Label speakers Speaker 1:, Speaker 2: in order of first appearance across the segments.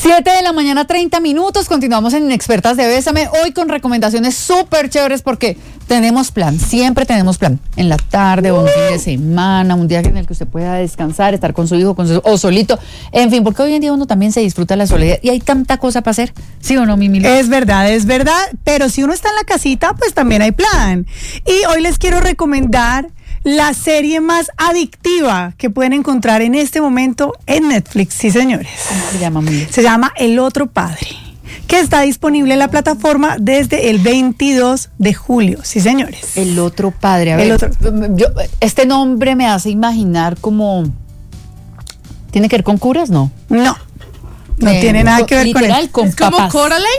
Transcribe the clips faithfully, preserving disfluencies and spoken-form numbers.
Speaker 1: siete de la mañana, treinta minutos. Continuamos en Inexpertas de Bésame. Hoy con recomendaciones súper chéveres porque tenemos plan. Siempre tenemos plan. En la tarde o un fin de semana, un día en el que usted pueda descansar, estar con su hijo con su, o solito. En fin, porque hoy en día uno también se disfruta la soledad y hay tanta cosa para hacer. ¿Sí o no, Mimi?
Speaker 2: Es verdad, es verdad. Pero si uno está en la casita, pues también hay plan. Y hoy les quiero recomendar la serie más adictiva que pueden encontrar en este momento en Netflix, sí señores.
Speaker 1: ¿Cómo se llama? Muy bien.
Speaker 2: Se llama El Otro Padre, que está disponible en la plataforma desde el veintidós de julio, sí señores.
Speaker 1: El Otro Padre, a ver,
Speaker 2: El otro.
Speaker 1: Yo, este nombre me hace imaginar como... ¿Tiene que ver con curas? No.
Speaker 2: No, no
Speaker 1: Eh,
Speaker 2: tiene nada que ver con
Speaker 1: literal,
Speaker 2: eso.
Speaker 1: con
Speaker 3: Es como
Speaker 1: papás.
Speaker 3: Coraline.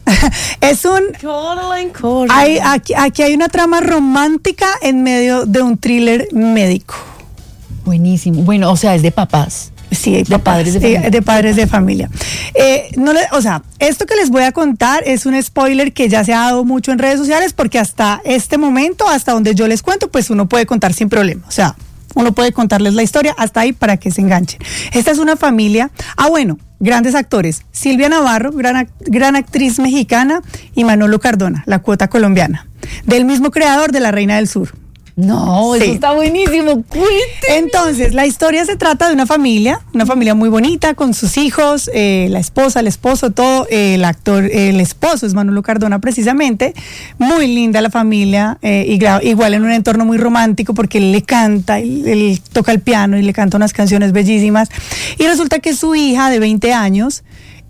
Speaker 2: Es un...
Speaker 3: Coraline, Coraline.
Speaker 2: Hay, aquí, aquí hay una trama romántica en medio de un thriller médico.
Speaker 1: Buenísimo. Bueno, o sea, es de papás.
Speaker 2: Sí, de,
Speaker 1: De padres de
Speaker 2: sí,
Speaker 1: familia.
Speaker 2: de padres de familia. Eh, no le, o sea, esto que les voy a contar es un spoiler que ya se ha dado mucho en redes sociales porque hasta este momento, hasta donde yo les cuento, pues uno puede contar sin problema. O sea, uno puede contarles la historia hasta ahí para que se enganchen. Esta es una familia, ah bueno, grandes actores, Silvia Navarro, gran, act- gran actriz mexicana, y Manolo Cardona, la cuota colombiana, del mismo creador de La Reina del Sur.
Speaker 1: No,
Speaker 2: Sí.
Speaker 1: eso está buenísimo. Cuénteme.
Speaker 2: Entonces, la historia se trata de una familia, una familia muy bonita, con sus hijos, eh, la esposa, el esposo, todo. Eh, el actor, el esposo es Manolo Cardona precisamente. Muy linda la familia, eh, y gra- igual en un entorno muy romántico porque él le canta, él, él toca el piano y le canta unas canciones bellísimas. Y resulta que su hija de veinte años...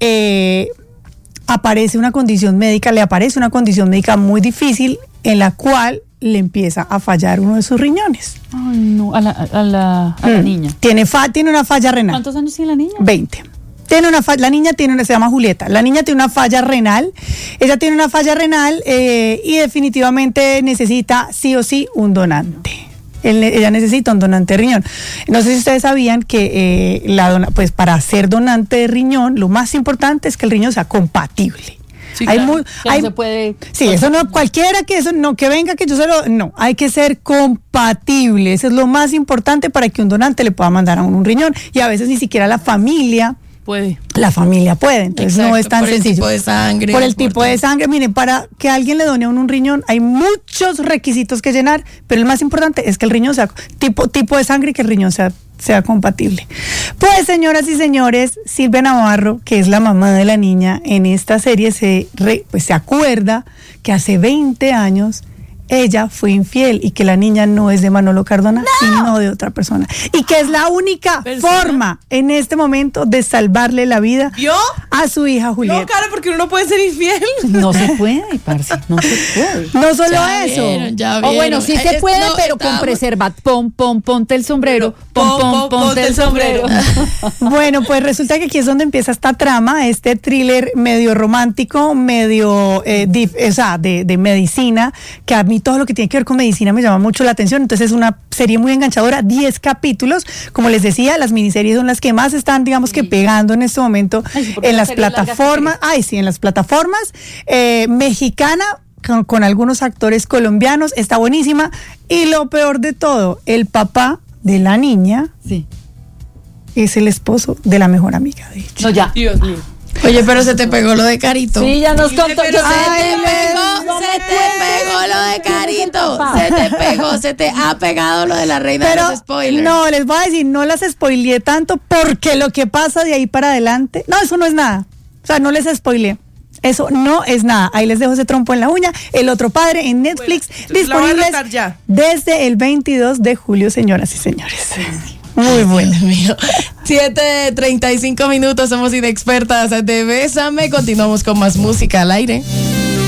Speaker 2: Eh, aparece una condición médica, le aparece una condición médica muy difícil en la cual le empieza a fallar uno de sus riñones.
Speaker 1: Ay, no, a la, a la, a la
Speaker 2: Mm.
Speaker 1: niña.
Speaker 2: Tiene, fa- tiene una falla renal.
Speaker 1: ¿Cuántos años tiene la niña?
Speaker 2: veinte. Tiene una fa- la niña tiene una, se llama Julieta. La niña tiene una falla renal. Ella tiene una falla renal eh, y definitivamente necesita sí o sí un donante. Él- ella necesita un donante de riñón. No sé si ustedes sabían que eh, la dona- pues para ser donante de riñón, lo más importante es que el riñón sea compatible.
Speaker 3: Sí,
Speaker 2: hay
Speaker 3: claro.
Speaker 2: muy,
Speaker 1: Que no
Speaker 2: hay-
Speaker 1: se puede...
Speaker 2: Sí, eso no, cualquiera que eso no, que venga que yo se lo, no, hay que ser compatible, eso es lo más importante para que un donante le pueda mandar a uno un riñón, y a veces ni siquiera la familia,
Speaker 3: Puede.
Speaker 2: la familia puede, entonces no
Speaker 3: Exacto,
Speaker 2: es tan
Speaker 3: por el
Speaker 2: sencillo.
Speaker 3: tipo de sangre,
Speaker 2: Por el
Speaker 3: por
Speaker 2: tipo de
Speaker 3: todo.
Speaker 2: sangre, miren, para que alguien le done a uno un riñón hay muchos requisitos que llenar, pero el más importante es que el riñón sea tipo, tipo de sangre y que el riñón sea sea compatible. Pues, señoras y señores, Silvia Navarro, que es la mamá de la niña en esta serie, se, re- pues, se acuerda que hace veinte años ella fue infiel y que la niña no es de Manolo Cardona, sino de otra persona. Y que es la única
Speaker 3: ¿Persona?
Speaker 2: forma en este momento de salvarle la vida
Speaker 3: ¿Yo?
Speaker 2: a su hija Julieta.
Speaker 3: No, cara, porque uno no puede ser infiel.
Speaker 1: No se puede, parce, no se puede.
Speaker 2: No solo
Speaker 3: Ya
Speaker 2: eso.
Speaker 3: vieron, ya
Speaker 1: O bueno,
Speaker 3: vieron.
Speaker 1: sí
Speaker 3: Ay,
Speaker 1: se
Speaker 3: es-
Speaker 1: puede,
Speaker 3: no,
Speaker 1: pero con
Speaker 3: estamos-
Speaker 1: preservat. Pon, pon, ponte el sombrero. Pon,
Speaker 3: Pon,
Speaker 1: pon,
Speaker 3: pon,
Speaker 1: ponte el sombrero.
Speaker 2: Bueno, pues resulta que aquí es donde empieza esta trama, este thriller medio romántico, medio, eh, dif- o sea, de, de medicina, que a mí todo lo que tiene que ver con medicina me llama mucho la atención. Entonces es una serie muy enganchadora, diez capítulos. Como les decía, las miniseries son las que más están, digamos que pegando en este momento
Speaker 1: Ay, sí, porque
Speaker 2: en
Speaker 1: las
Speaker 2: las
Speaker 1: series largas que
Speaker 2: plataformas. Ay, sí, en las plataformas. Eh, mexicana. Con, con algunos actores colombianos, está buenísima. Y lo peor de todo, el papá de la niña
Speaker 1: Sí.
Speaker 2: es el esposo de la mejor amiga de ella.
Speaker 1: No, ya.
Speaker 3: Dios mío. Oye, pero se te pegó lo de Carito.
Speaker 1: Sí, ya nos contó.
Speaker 3: Pero
Speaker 1: Yo-
Speaker 3: se
Speaker 1: Ay,
Speaker 3: te
Speaker 1: no,
Speaker 3: pegó,
Speaker 1: no
Speaker 3: se
Speaker 1: me
Speaker 3: te
Speaker 1: cuentes.
Speaker 3: pegó lo de Carito.
Speaker 1: papá.
Speaker 3: Se te pegó, se te ha pegado lo de la reina de los spoilers.
Speaker 2: no, les voy a decir, no las spoileé tanto porque lo que pasa de ahí para adelante, no, eso no es nada. O sea, no les spoileé. Eso no es nada. Ahí les dejo ese trompo en la uña. El Otro Padre en Netflix,
Speaker 3: Bueno, la voy a
Speaker 2: disponibles
Speaker 3: anotar ya.
Speaker 2: desde el veintidós de julio, señoras y señores. Muy bueno.
Speaker 3: Dios mío. siete treinta y cinco minutos, somos inexpertas de Bésame. Continuamos con más música al aire.